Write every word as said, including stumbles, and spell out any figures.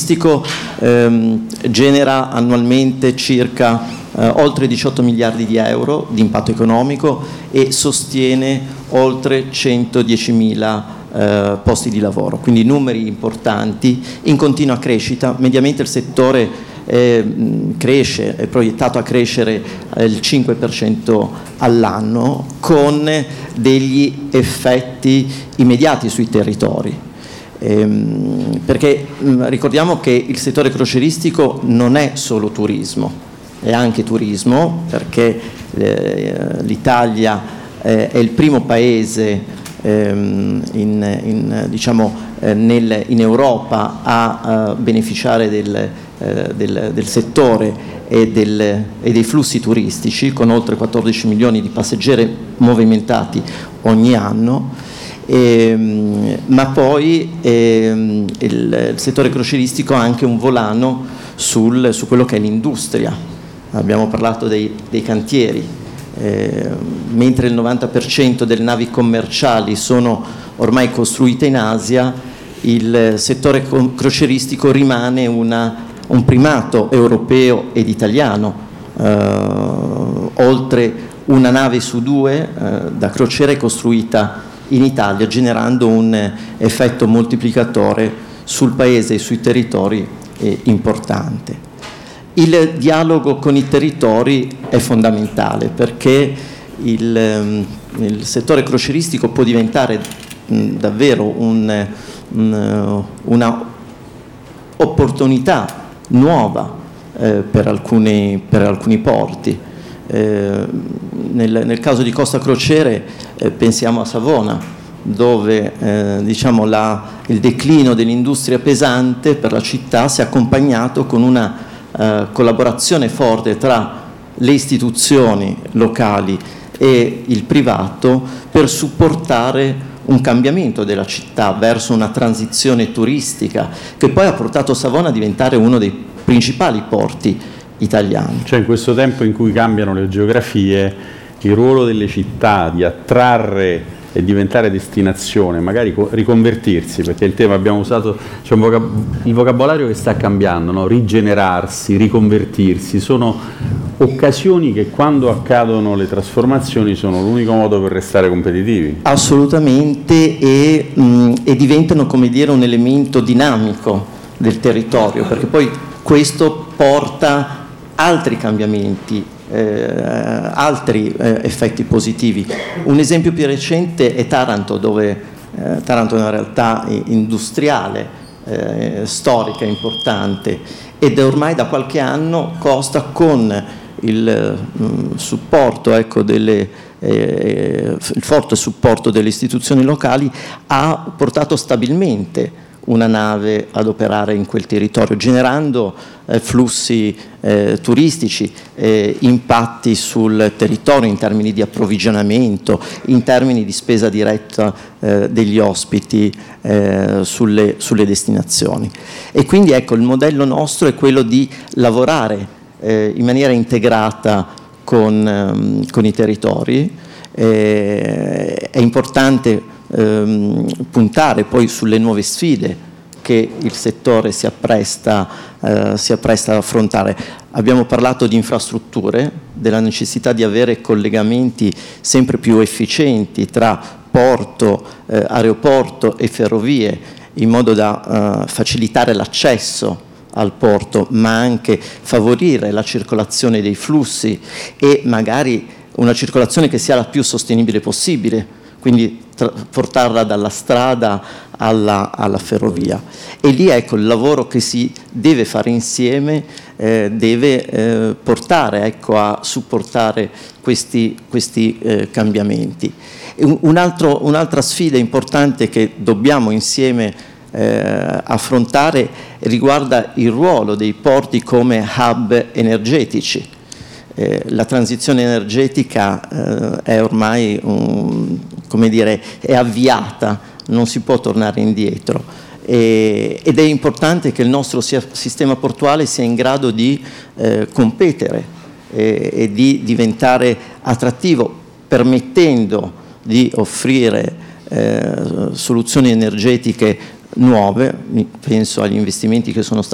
crocieristico ehm, genera annualmente circa eh, oltre diciotto miliardi di euro di impatto economico e sostiene oltre centodiecimila eh, posti di lavoro, quindi numeri importanti in continua crescita. Mediamente il settore Eh, cresce, è proiettato a crescere eh, il cinque per cento all'anno, con degli effetti immediati sui territori. Ehm, perché mh, ricordiamo che il settore crocieristico non è solo turismo, è anche turismo, perché eh, l'Italia eh, è il primo paese ehm, in, in, diciamo, eh, nel, in Europa a, a beneficiare del Del, del settore e, del, e dei flussi turistici, con oltre quattordici milioni di passeggeri movimentati ogni anno, e, ma poi e, il, il settore crocieristico ha anche un volano sul, su quello che è l'industria. Abbiamo parlato dei, dei cantieri, eh, mentre il novanta per cento delle navi commerciali sono ormai costruite in Asia, il settore crocieristico rimane una un primato europeo ed italiano, eh, oltre una nave su due eh, da crociera è costruita in Italia, generando un effetto moltiplicatore sul paese e sui territori eh, importante. Il dialogo con i territori è fondamentale, perché il, il settore crocieristico può diventare mh, davvero un, un, una opportunità nuova eh, per, alcuni, per alcuni porti. Eh, nel, nel caso di Costa Crociere eh, pensiamo a Savona, dove eh, diciamo la, il declino dell'industria pesante per la città si è accompagnato con una eh, collaborazione forte tra le istituzioni locali e il privato per supportare un cambiamento della città verso una transizione turistica che poi ha portato Savona a diventare uno dei principali porti italiani. Cioè, in questo tempo in cui cambiano le geografie, il ruolo delle città di attrarre e diventare destinazione, magari riconvertirsi, perché il tema abbiamo usato, c'è un vocab- il vocabolario che sta cambiando, no? Rigenerarsi, riconvertirsi, sono occasioni che quando accadono le trasformazioni sono l'unico modo per restare competitivi. Assolutamente, e, mh, e diventano, come dire, un elemento dinamico del territorio, perché poi questo porta altri cambiamenti, Eh, altri eh, effetti positivi. Un esempio più recente è Taranto, dove eh, Taranto è una realtà industriale, eh, storica, importante, ed ormai da qualche anno Costa, con il mh, supporto ecco, delle, eh, il forte supporto delle istituzioni locali, ha portato stabilmente una nave ad operare in quel territorio, generando eh, flussi eh, turistici, eh, impatti sul territorio in termini di approvvigionamento, in termini di spesa diretta eh, degli ospiti eh, sulle, sulle destinazioni. E quindi ecco, il modello nostro è quello di lavorare eh, in maniera integrata con, ehm, con i territori. Eh, è importante Ehm, puntare poi sulle nuove sfide che il settore si appresta, eh, si appresta ad affrontare. Abbiamo parlato di infrastrutture, della necessità di avere collegamenti sempre più efficienti tra porto, eh, aeroporto e ferrovie, in modo da eh, facilitare l'accesso al porto, ma anche favorire la circolazione dei flussi e magari una circolazione che sia la più sostenibile possibile, quindi tra, portarla dalla strada alla, alla ferrovia. E lì ecco il lavoro che si deve fare insieme eh, deve eh, portare ecco, a supportare questi, questi eh, cambiamenti. E un altro, un'altra sfida importante che dobbiamo insieme eh, affrontare riguarda il ruolo dei porti come hub energetici. Eh, la transizione energetica eh, è ormai un, come dire, è avviata, non si può tornare indietro, e, ed è importante che il nostro sia, sistema portuale sia in grado di eh, competere e, e di diventare attrattivo, permettendo di offrire eh, soluzioni energetiche nuove. Penso agli investimenti che sono stati